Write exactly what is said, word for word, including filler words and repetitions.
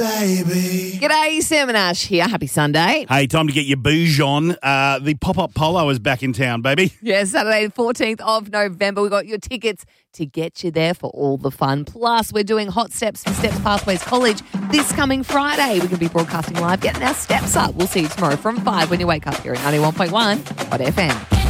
Baby. G'day, Sam and Ash here. Happy Sunday. Hey, time to get your bouge on. Uh, the Pop-Up Polo is back in town, baby. Yeah, Saturday the fourteenth of November. We got your tickets to get you there for all the fun. Plus, we're doing Hot Steps for Steps Pathways College this coming Friday. We're going to be broadcasting live, getting our steps up. We'll see you tomorrow from five when you wake up here at ninety-one point one Hot F M.